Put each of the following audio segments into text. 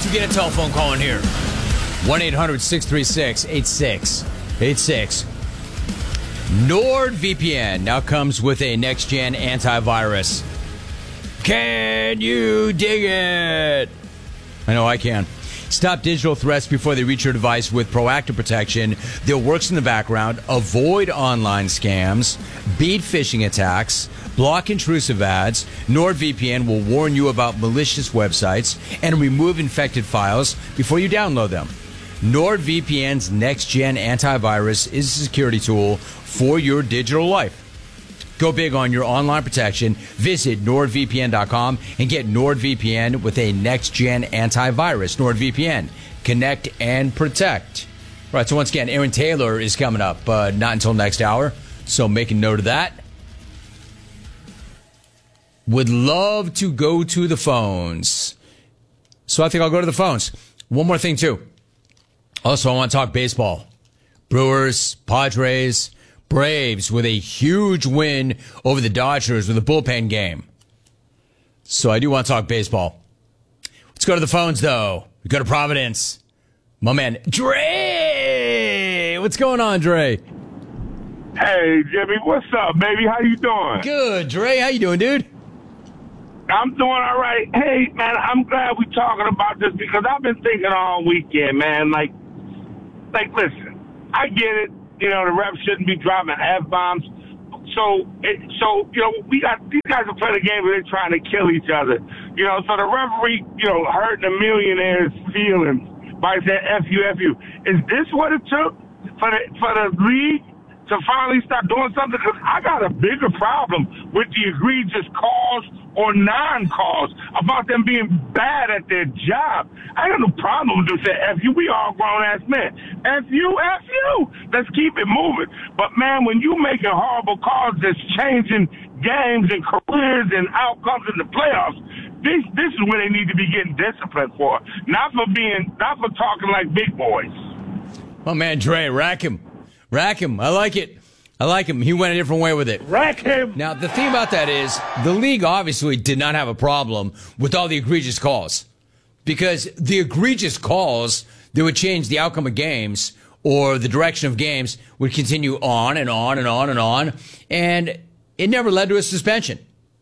to get a telephone call in here. 1-800-636-8686. NordVPN now comes with a next-gen antivirus. Can you dig it? I know I can. Stop digital threats before they reach your device with proactive protection that works in the background. Avoid online scams, beat phishing attacks, block intrusive ads. NordVPN will warn you about malicious websites and remove infected files before you download them. NordVPN's next-gen antivirus is a security tool for your digital life. Go big on your online protection. Visit NordVPN.com and get NordVPN with a next-gen antivirus. NordVPN. Connect and protect. All right, so once again, Aaron Taylor is coming up, not until next hour, so make a note of that. Would love to go to the phones. So I think I'll go to the phones. One more thing, too. Also, I want to talk baseball. Brewers, Padres, Braves with a huge win over the Dodgers with a bullpen game. So I do want to talk baseball. Let's go to the phones, though. We go to Providence. My man, Dre! What's going on, Dre? Hey, Jimmy. What's up, baby? How you doing? Good, Dre. How you doing, dude? I'm doing all right. Hey, man, I'm glad we're talking about this because I've been thinking all weekend, man. Like, listen, I get it. You know, the refs shouldn't be dropping F-bombs. So we got these guys are playing a game where they're trying to kill each other. You know, so the referee, hurting the millionaire's feelings by saying F-U. Is this what it took for the league to finally start doing something? Because I got a bigger problem with the egregious calls or non-calls about them being bad at their job. I got no problem with them saying F you. We all grown-ass men. F you. Let's keep it moving. But, man, when you making horrible calls that's changing games and careers and outcomes in the playoffs, this is where they need to be getting disciplined for. Not for talking like big boys. Oh, man, Dre, rack him. I like it. He went a different way with it. Rack him. Now, the thing about that is the league obviously did not have a problem with all the egregious calls because the egregious calls that would change the outcome of games or the direction of games would continue on and on and on and on, and it never led to a suspension.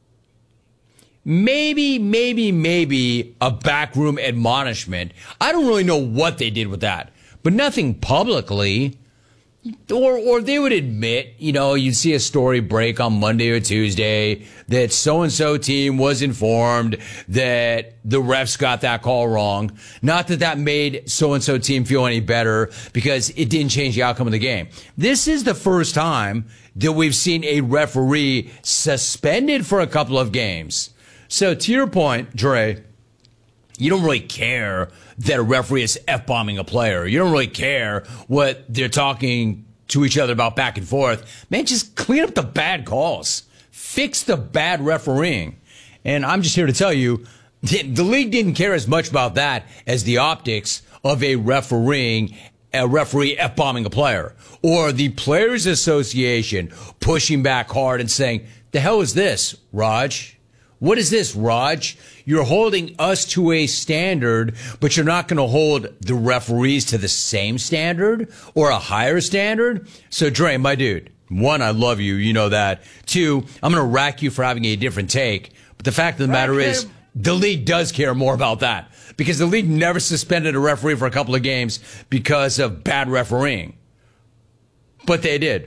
Maybe a backroom admonishment. I don't really know what they did with that, but nothing publicly. Or they would admit, you'd see a story break on Monday or Tuesday that so-and-so team was informed that the refs got that call wrong. Not that made so-and-so team feel any better because it didn't change the outcome of the game. This is the first time that we've seen a referee suspended for a couple of games. So to your point, Dre, you don't really care that a referee is F-bombing a player. You don't really care what they're talking to each other about back and forth. Man, just clean up the bad calls. Fix the bad refereeing. And I'm just here to tell you, the league didn't care as much about that as the optics of a referee F-bombing a player. Or the Players Association pushing back hard and saying, the hell is this, Raj? What is this, Raj? You're holding us to a standard, but you're not going to hold the referees to the same standard or a higher standard? So, Dre, my dude, one, I love you. You know that. Two, I'm going to rack you for having a different take. But the fact of the matter is, the league does care more about that because the league never suspended a referee for a couple of games because of bad refereeing. But they did.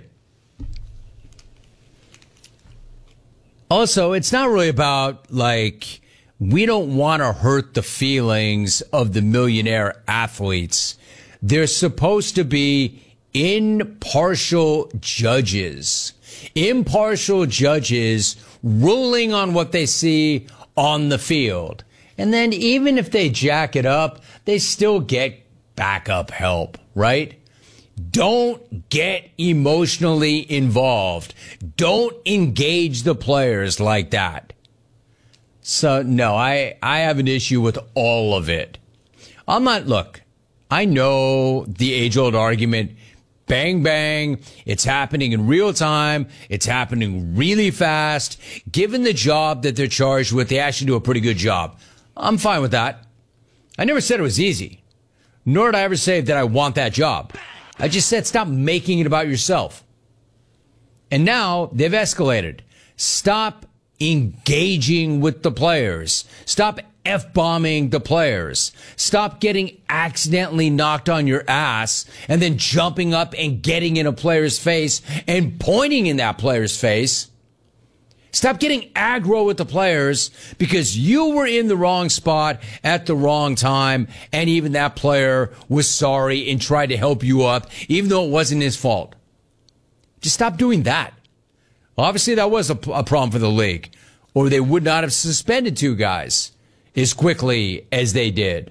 Also, it's not really about, we don't want to hurt the feelings of the millionaire athletes. They're supposed to be impartial judges ruling on what they see on the field. And then even if they jack it up, they still get backup help, right? Don't get emotionally involved. Don't engage the players like that. So, no, I have an issue with all of it. I know the age-old argument, bang, bang, it's happening in real time, it's happening really fast. Given the job that they're charged with, they actually do a pretty good job. I'm fine with that. I never said it was easy, nor did I ever say that I want that job. I just said stop making it about yourself. And now they've escalated. Stop engaging with the players. Stop F-bombing the players. Stop getting accidentally knocked on your ass and then jumping up and getting in a player's face and pointing in that player's face. Stop getting aggro with the players because you were in the wrong spot at the wrong time, and even that player was sorry and tried to help you up, even though it wasn't his fault. Just stop doing that. Obviously, that was a problem for the league, or they would not have suspended two guys as quickly as they did.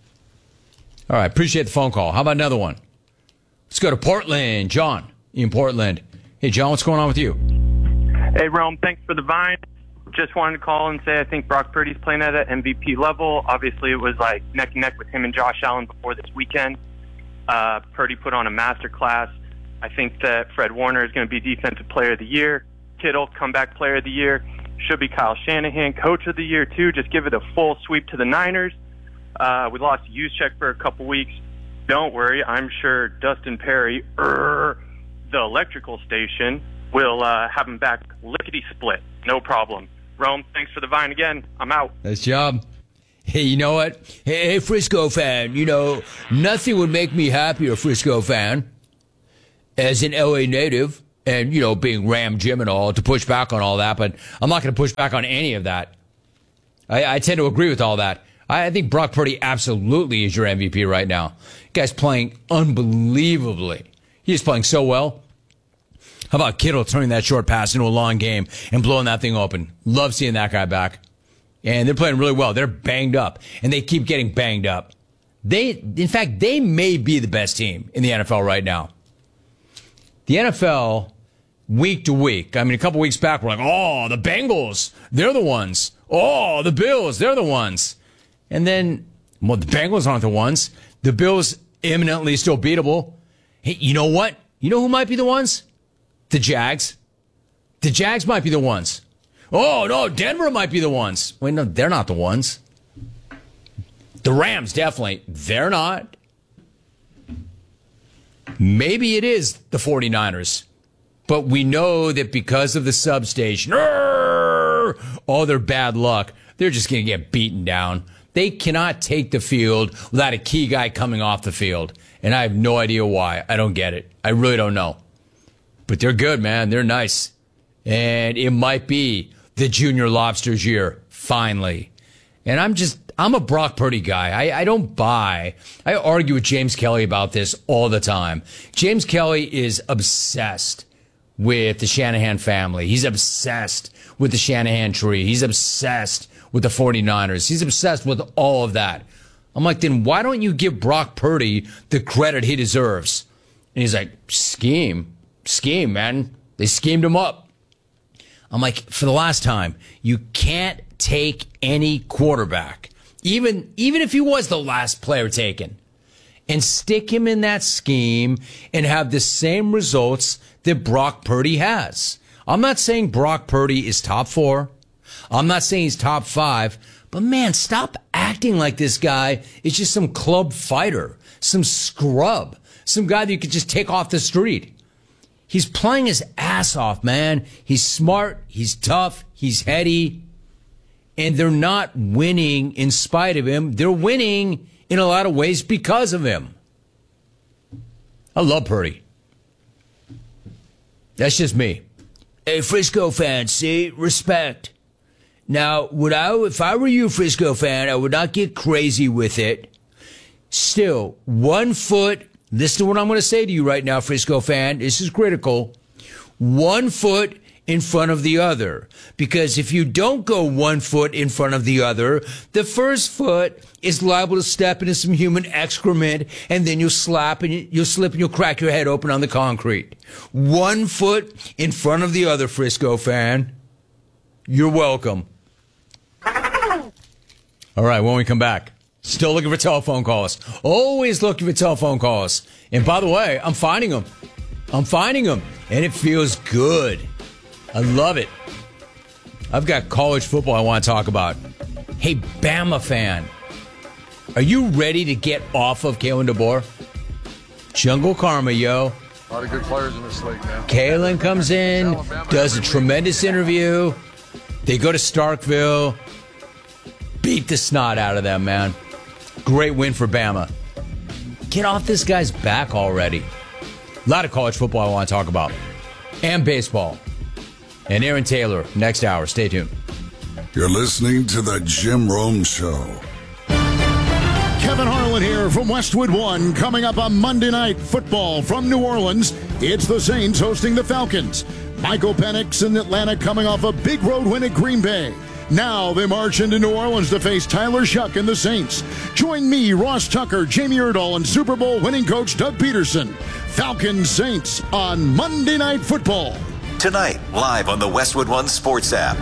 All right, appreciate the phone call. How about another one? Let's go to Portland. John in Portland. Hey, John, what's going on with you? Hey, Rome, thanks for the vine. Just wanted to call and say I think Brock Purdy's playing at an MVP level. Obviously, it was like neck and neck with him and Josh Allen before this weekend. Purdy put on a masterclass. I think that Fred Warner is going to be Defensive Player of the Year. Kittle, Comeback Player of the Year. Should be Kyle Shanahan, Coach of the Year, too. Just give it a full sweep to the Niners. We lost Juszczyk for a couple weeks. Don't worry. I'm sure Dustin Perry, the electrical station, will have him back lickety-split. No problem. Rome, thanks for the vine again. I'm out. Nice job. Hey, you know what? Hey, Frisco fan, nothing would make me happier, Frisco fan, as an LA native and, being Ram Jim and all, to push back on all that, but I'm not going to push back on any of that. I tend to agree with all that. I think Brock Purdy absolutely is your MVP right now. Guy's playing unbelievably. He's playing so well. How about Kittle turning that short pass into a long game and blowing that thing open? Love seeing that guy back. And they're playing really well. They're banged up, and they keep getting banged up. In fact, they may be the best team in the NFL right now. The NFL, week to week, a couple weeks back, we're like, oh, the Bengals, they're the ones. Oh, the Bills, they're the ones. And then, the Bengals aren't the ones. The Bills, imminently still beatable. Hey, you know what? You know who might be the ones? The Jags. The Jags might be the ones. Oh, no, Denver might be the ones. Wait, no, they're not the ones. The Rams, definitely. They're not. Maybe it is the 49ers. But we know that because of the substation, all their bad luck, they're just going to get beaten down. They cannot take the field without a key guy coming off the field. And I have no idea why. I don't get it. I really don't know. But they're good, man. They're nice. And it might be the Junior Lobster's year, finally. And I'm a Brock Purdy guy. I don't buy. I argue with James Kelly about this all the time. James Kelly is obsessed with the Shanahan family. He's obsessed with the Shanahan tree. He's obsessed with the 49ers. He's obsessed with all of that. I'm like, then why don't you give Brock Purdy the credit he deserves? And he's like, scheme, man. They schemed him up. I'm like, for the last time, you can't take any quarterback, even if he was the last player taken, and stick him in that scheme and have the same results that Brock Purdy has. I'm not saying Brock Purdy is top 4. I'm not saying he's top 5. But, man, stop acting like this guy is just some club fighter, some scrub, some guy that you could just take off the street. He's playing his ass off, man. He's smart. He's tough. He's heady. And they're not winning in spite of him. They're winning in a lot of ways because of him. I love Purdy. That's just me. Hey, Frisco fans, see? Respect. Now, if I were you, Frisco fan, I would not get crazy with it. Still, 1 foot. Listen to what I'm going to say to you right now, Frisco fan. This is critical. 1 foot in front of the other. Because if you don't go 1 foot in front of the other, the first foot is liable to step into some human excrement, and then you'll slip and you'll crack your head open on the concrete. 1 foot in front of the other, Frisco fan. You're welcome. All right, when we come back, still looking for telephone calls. Always looking for telephone calls. And by the way, I'm finding them. And it feels good. I love it. I've got college football I want to talk about. Hey, Bama fan. Are you ready to get off of Kalen DeBoer? Jungle Karma, yo. A lot of good players in this league, man. Kalen comes in, does a tremendous interview. They go to Starkville, beat the snot out of them, man. Great win for Bama. Get off this guy's back already. A lot of college football I want to talk about. And baseball. And Aaron Taylor, next hour. Stay tuned. You're listening to The Jim Rome Show. Kevin Harlan here from Westwood One. Coming up on Monday Night Football from New Orleans, it's the Saints hosting the Falcons. Michael Penix in Atlanta coming off a big road win at Green Bay. Now they march into New Orleans to face Tyler Shuck and the Saints. Join me, Ross Tucker, Jamie Erdahl, and Super Bowl winning coach Doug Peterson. Falcons Saints on Monday Night Football. Tonight, live on the Westwood One Sports app.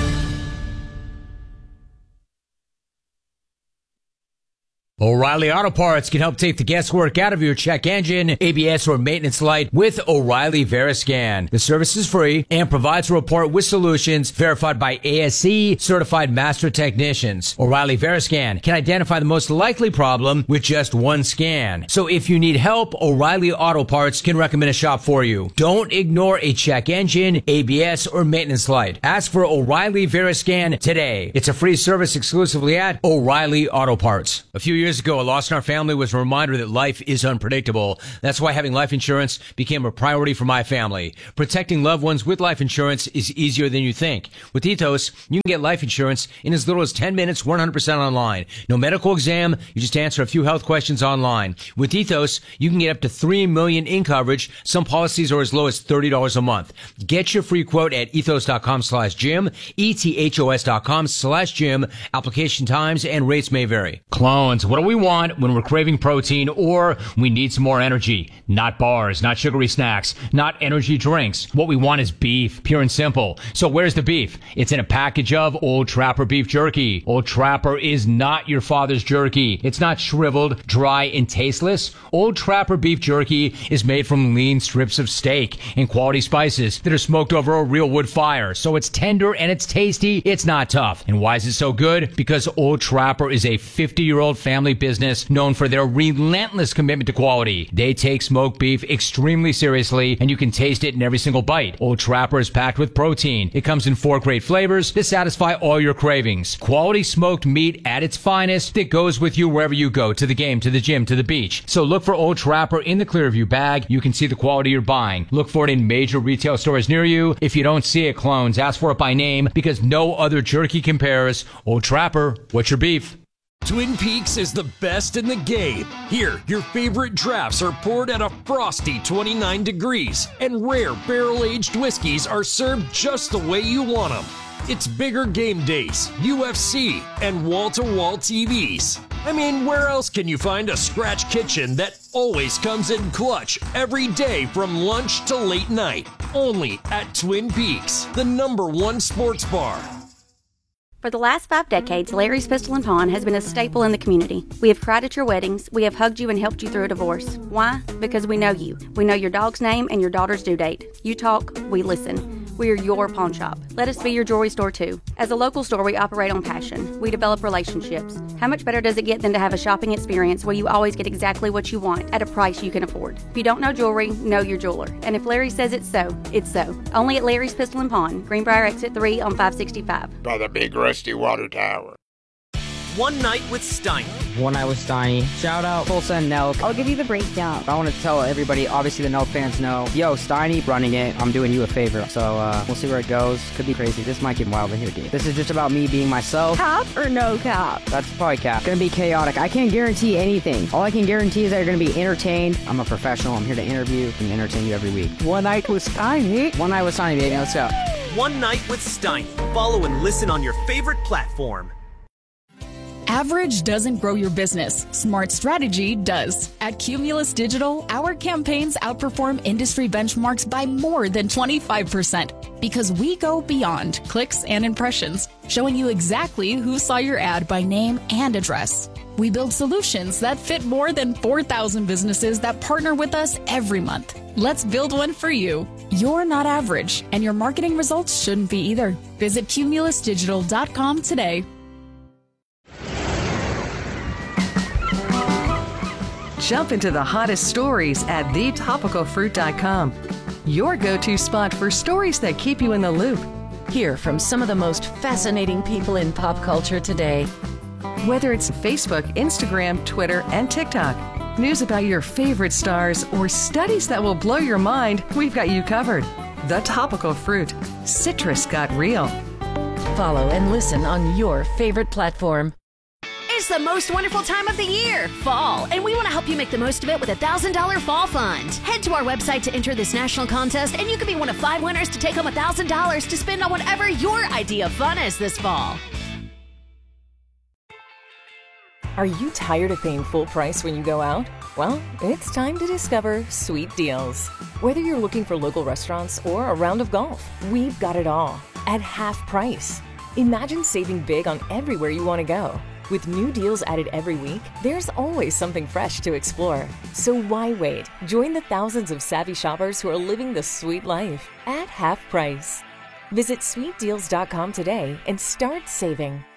O'Reilly Auto Parts can help take the guesswork out of your check engine, ABS, or maintenance light with O'Reilly Veriscan. The service is free and provides a report with solutions verified by ASE certified master technicians. O'Reilly Veriscan can identify the most likely problem with just one scan. So if you need help, O'Reilly Auto Parts can recommend a shop for you. Don't ignore a check engine, ABS, or maintenance light. Ask for O'Reilly Veriscan today. It's a free service exclusively at O'Reilly Auto Parts. A few years ago, a loss in our family was a reminder that life is unpredictable. That's why having life insurance became a priority for my family. Protecting loved ones with life insurance is easier than you think. With Ethos, you can get life insurance in as little as 10 minutes, 100% online. No medical exam, you just answer a few health questions online. With Ethos, you can get up to $3 million in coverage. Some policies are as low as $30 a month. Get your free quote at ethos.com/Jim, ethos.com/Jim. Application times and rates may vary. Clones. What do we want when we're craving protein or we need some more energy? Not bars, not sugary snacks, not energy drinks. What we want is beef, pure and simple. So where's the beef? It's in a package of Old Trapper beef jerky. Old Trapper is not your father's jerky. It's not shriveled, dry, and tasteless. Old Trapper beef jerky is made from lean strips of steak and quality spices that are smoked over a real wood fire. So it's tender and it's tasty. It's not tough. And why is it so good? Because Old Trapper is a 50-year-old family business known for their relentless commitment to quality. They take smoked beef extremely seriously, and you can taste it in every single bite. Old Trapper is packed with protein. It comes in 4 great flavors to satisfy all your cravings. Quality smoked meat at its finest that goes with you wherever you go, to the game, to the gym, to the beach. So look for Old Trapper in the Clearview bag. You can see the quality you're buying. Look for it in major retail stores near you. If you don't see it, clones, ask for it by name because no other jerky compares. Old Trapper, what's your beef? Twin Peaks is the best in the game. Here, your favorite drafts are poured at a frosty 29 degrees, and rare barrel-aged whiskeys are served just the way you want them. It's bigger game days, UFC, and wall-to-wall TVs. I mean, where else can you find a scratch kitchen that always comes in clutch every day from lunch to late night? Only at Twin Peaks, the #1 sports bar. For the last 5 decades, Larry's Pistol and Pawn has been a staple in the community. We have cried at your weddings. We have hugged you and helped you through a divorce. Why? Because we know you. We know your dog's name and your daughter's due date. You talk, we listen. We are your pawn shop. Let us be your jewelry store too. As a local store, we operate on passion. We develop relationships. How much better does it get than to have a shopping experience where you always get exactly what you want at a price you can afford? If you don't know jewelry, know your jeweler. And if Larry says it's so, it's so. Only at Larry's Pistol and Pawn, Greenbrier Exit 3 on 565. By the big rusty water tower. One Night with Steiny. One Night with Steiny. Shout out Tulsa and Nelk. I'll give you the breakdown. I want to tell everybody, obviously the Nelk fans know, yo, Steiny running it, I'm doing you a favor. So we'll see where it goes. Could be crazy. This might get wild in here, dude. This is just about me being myself. Cap or no cap? That's probably cap. Gonna be chaotic. I can't guarantee anything. All I can guarantee is that you're gonna be entertained. I'm a professional. I'm here to interview and entertain you every week. One Night with Steiny. One Night with Steiny, baby. Let's go. One Night with Steiny. Follow and listen on your favorite platform. Average doesn't grow your business. Smart strategy does. At Cumulus Digital, our campaigns outperform industry benchmarks by more than 25% because we go beyond clicks and impressions, showing you exactly who saw your ad by name and address. We build solutions that fit more than 4,000 businesses that partner with us every month. Let's build one for you. You're not average, and your marketing results shouldn't be either. Visit cumulusdigital.com today. Jump into the hottest stories at thetopicalfruit.com. Your go-to spot for stories that keep you in the loop. Hear from some of the most fascinating people in pop culture today. Whether it's Facebook, Instagram, Twitter, and TikTok, news about your favorite stars, or studies that will blow your mind, we've got you covered. The Topical Fruit. Citrus got real. Follow and listen on your favorite platform. It's the most wonderful time of the year, fall, and we want to help you make the most of it with a $1,000 fall fund. Head to our website to enter this national contest, and you could be one of 5 winners to take home $1,000 to spend on whatever your idea of fun is this fall. Are you tired of paying full price when you go out? Well, it's time to discover Sweet Deals. Whether you're looking for local restaurants or a round of golf, we've got it all at half price. Imagine saving big on everywhere you want to go. With new deals added every week, there's always something fresh to explore. So why wait? Join the thousands of savvy shoppers who are living the sweet life at half price. Visit sweetdeals.com today and start saving.